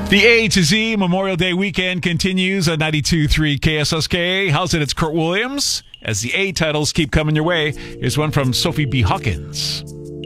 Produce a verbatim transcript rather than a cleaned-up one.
The A to Z Memorial Day weekend continues on ninety-two point three K S S K. How's it? It's Kurt Williams. As the A titles keep coming your way, here's one from Sophie B. Hawkins.